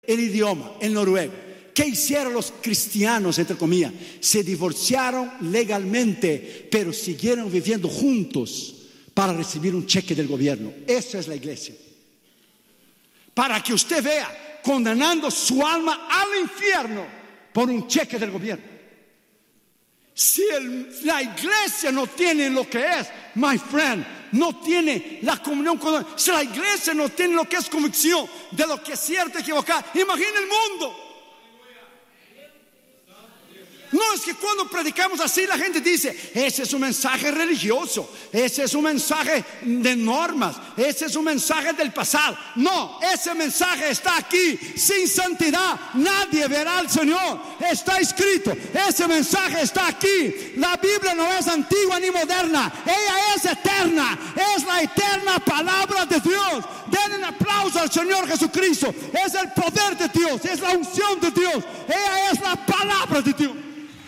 el idioma, el noruego. ¿Qué hicieron los cristianos, entre comillas? Se divorciaron legalmente, pero siguieron viviendo juntos para recibir un cheque del gobierno. Esa es la iglesia. Para que usted vea, condenando su alma al infierno por un cheque del gobierno. Si la iglesia no tiene lo que es, my friend, no tiene la comunión con Dios. Si la iglesia no tiene lo que es convicción de lo que es cierto y equivocado, imagina el mundo. No es que cuando predicamos así la gente dice, ese es un mensaje religioso, ese es un mensaje de normas, ese es un mensaje del pasado. No, ese mensaje está aquí. Sin santidad nadie verá al Señor. Está escrito, ese mensaje está aquí. La Biblia no es antigua ni moderna, ella es eterna, es la eterna palabra de Dios. Den un aplauso al Señor Jesucristo. Es el poder de Dios, es la unción de Dios, ella es la palabra de Dios.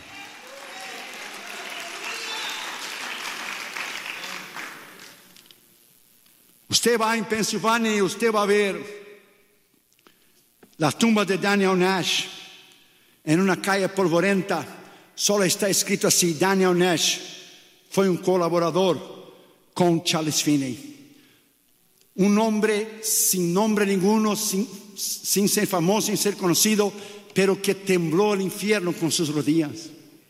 Usted va en Pensilvania y usted va a ver la tumba de Daniel Nash en una calle polvorienta. Solo está escrito así: Daniel Nash fue un colaborador con Charles Finney. Un hombre sin nombre ninguno, sin ser famoso, sin ser conocido, pero que tembló el infierno con sus rodillas.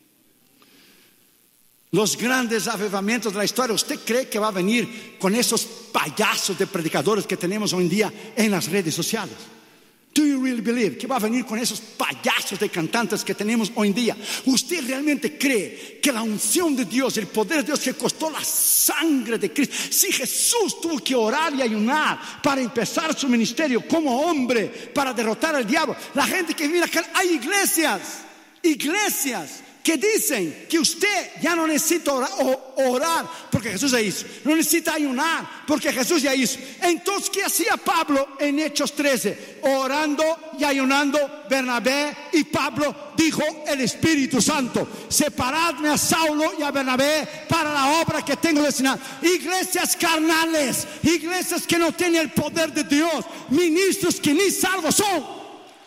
Los grandes avivamientos de la historia, ¿usted cree que va a venir con esos payasos de predicadores que tenemos hoy en día en las redes sociales? Do you really believe que va a venir con esos payasos de cantantes que tenemos hoy en día? ¿Usted realmente cree que la unción de Dios, el poder de Dios que costó la sangre de Cristo? Si Jesús tuvo que orar y ayunar para empezar su ministerio como hombre, para derrotar al diablo, la gente que vive acá, hay iglesias que dicen que usted ya no necesita orar porque Jesús ya hizo, no necesita ayunar porque Jesús ya hizo. Entonces, ¿qué hacía Pablo en Hechos 13? Orando y ayunando, Bernabé y Pablo dijo el Espíritu Santo: separadme a Saulo y a Bernabé para la obra que tengo destinada. Iglesias carnales, iglesias que no tienen el poder de Dios, ministros que ni salvos son.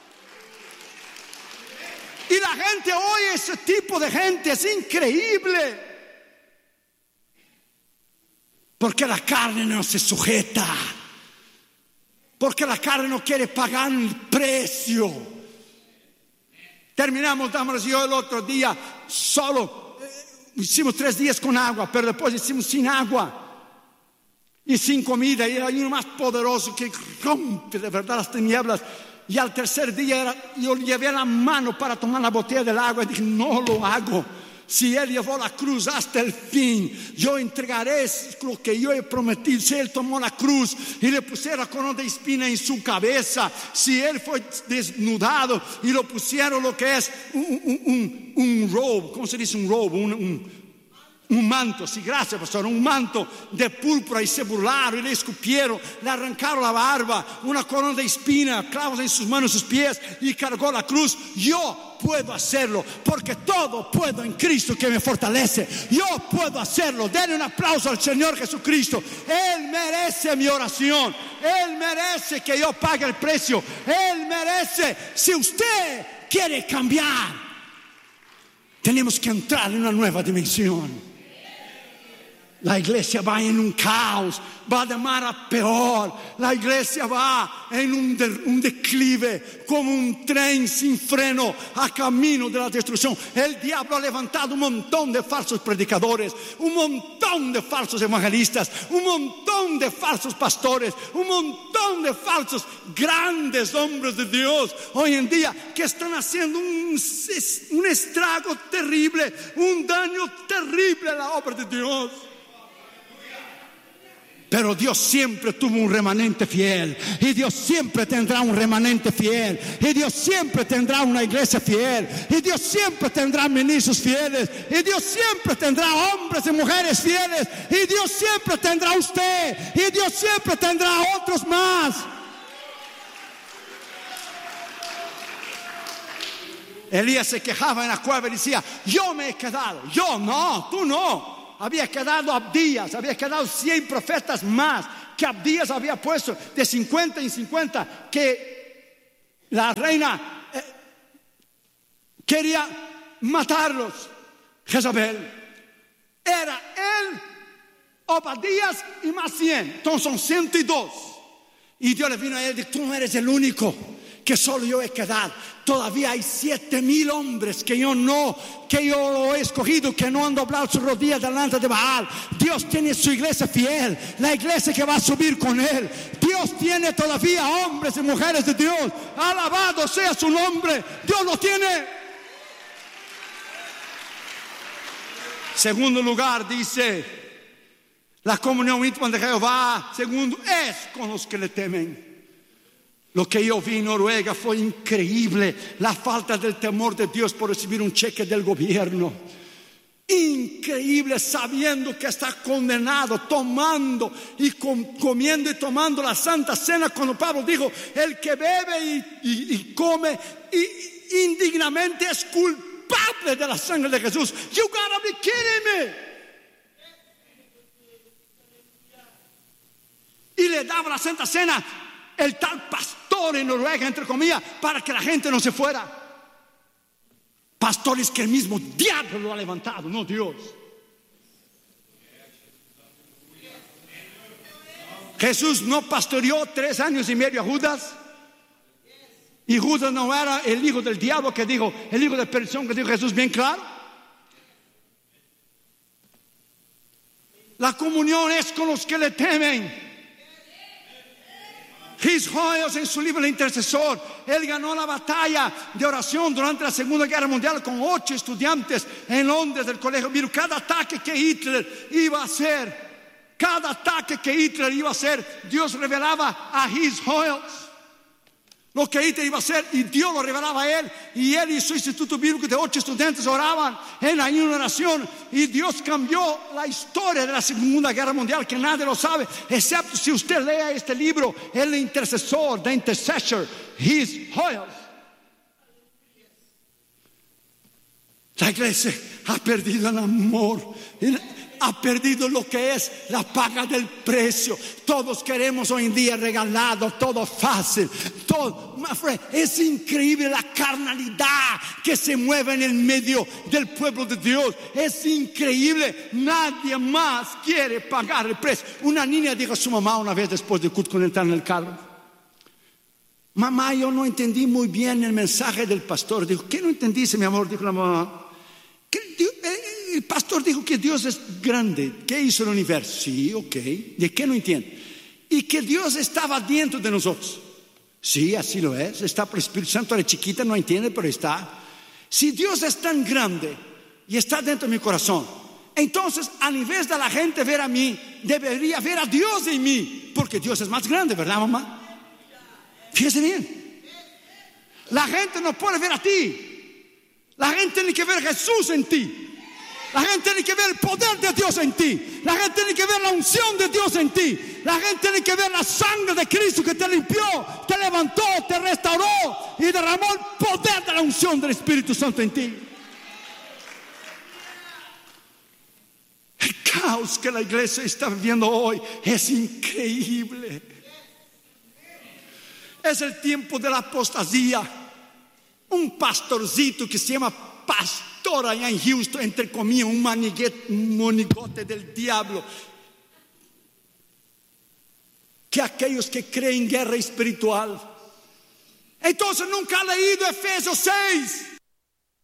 Y la gente oye ese tipo de gente, es increíble. Porque la carne no se sujeta. Porque la carne no quiere pagar el precio. Terminamos, damas y yo, el otro día solo. Hicimos 3 días con agua, pero después hicimos sin agua y sin comida. Y era uno más poderoso que rompe de verdad las tinieblas. Y al tercer día yo llevé la mano para tomar la botella del agua y dije: no lo hago. Si Él llevó la cruz hasta el fin, yo entregaré lo que yo he prometido. Si Él tomó la cruz y le pusieron la corona de espina en su cabeza, si Él fue desnudado y lo pusieron lo que es un robe, ¿cómo se dice un robe? Un manto, sí, gracias pastor, un manto de púrpura, y se burlaron y le escupieron, le arrancaron la barba, una corona de espina, clavos en sus manos y sus pies, y cargó la cruz. Yo puedo hacerlo porque todo puedo en Cristo que me fortalece. Yo puedo hacerlo. Denle un aplauso al Señor Jesucristo. Él merece mi oración, Él merece que yo pague el precio, Él merece. Si usted quiere cambiar, tenemos que entrar en una nueva dimensión. La iglesia va en un caos, va de mal a peor. La iglesia va en un declive, como un tren sin freno a camino de la destrucción. El diablo ha levantado un montón de falsos predicadores, un montón de falsos evangelistas, un montón de falsos pastores, un montón de falsos grandes hombres de Dios hoy en día, que están haciendo un estrago terrible, un daño terrible a la obra de Dios. Pero Dios siempre tuvo un remanente fiel, y Dios siempre tendrá un remanente fiel, y Dios siempre tendrá una iglesia fiel, y Dios siempre tendrá ministros fieles, y Dios siempre tendrá hombres y mujeres fieles, y Dios siempre tendrá usted, y Dios siempre tendrá otros más. Elías se quejaba en la cueva y decía: yo me he quedado. Yo no, tú no. Había quedado Abdías, había quedado 100 profetas más que Abdías había puesto de 50 en 50, que La reina quería matarlos. Jezabel. Era él, Obadías y más 100. Entonces son 102. Y Dios le vino a él y dijo: tú no eres el único, que solo yo he quedado. Todavía hay 7,000 hombres que yo he escogido, que no han doblado sus rodillas delante de Baal. Dios tiene su iglesia fiel, la iglesia que va a subir con él. Dios tiene todavía hombres y mujeres de Dios. Alabado sea su nombre. Dios lo tiene. Segundo lugar, dice: la comunión íntima de Jehová, segundo, es con los que le temen. Lo que yo vi en Noruega fue increíble. La falta del temor de Dios por recibir un cheque del gobierno. Increíble, sabiendo que está condenado, tomando y comiendo y tomando la Santa Cena, cuando Pablo dijo: el que bebe y come indignamente es culpable de la sangre de Jesús. You gotta be kidding me. Y le daba la Santa Cena el tal pastor en Noruega, entre comillas, para que la gente no se fuera. Pastores que el mismo diablo lo ha levantado, no Dios. Jesús no pastoreó 3 años y medio a Judas. Y Judas no era el hijo del diablo que dijo, el hijo de perdición que dijo Jesús bien claro. La comunión es con los que le temen. His Hoyos, en su libro El Intercesor, él ganó la batalla de oración durante la Segunda Guerra Mundial con 8 estudiantes en Londres del colegio. Mira, cada ataque que Hitler iba a hacer, Dios revelaba a His Hoyos lo que Hitler iba a hacer, y Dios lo revelaba a él. Y él y su instituto bíblico de 8 estudiantes oraban en la oración, y Dios cambió la historia de la Segunda Guerra Mundial, que nadie lo sabe, excepto si usted lea este libro, El Intercesor, The Intercessor, His Hoyos. La iglesia ha perdido el amor, ha perdido lo que es la paga del precio. Todos queremos hoy en día regalado, todo fácil, todo. Es increíble la carnalidad que se mueve en el medio del pueblo de Dios. Es increíble, nadie más quiere pagar el precio. Una niña dijo a su mamá una vez después de culto, con entrar en el carro: mamá, yo no entendí muy bien el mensaje del pastor. Dijo: ¿qué no entendiste, mi amor? Dijo la mamá: el pastor dijo que Dios es grande, que hizo el universo. Sí, ok. ¿De qué no entiende? Y que Dios estaba dentro de nosotros. Sí, así lo es. Está por el Espíritu Santo. Era chiquita, no entiende, pero está. Si Dios es tan grande y está dentro de mi corazón, entonces, a nivel de la gente ver a mí, debería ver a Dios en mí, porque Dios es más grande, ¿verdad, mamá? Fíjese bien. La gente no puede ver a ti. La gente tiene que ver a Jesús en ti. La gente tiene que ver el poder de Dios en ti. La gente tiene que ver la unción de Dios en ti. La gente tiene que ver la sangre de Cristo que te limpió, te levantó, te restauró y derramó el poder de la unción del Espíritu Santo en ti. El caos que la iglesia está viviendo hoy es increíble. Es el tiempo de la apostasía. Un pastorcito que se llama pastor allá en Houston, entre comillas, un monigote del diablo, que aquellos que creen en guerra espiritual. Entonces nunca ha leído Efesios 6.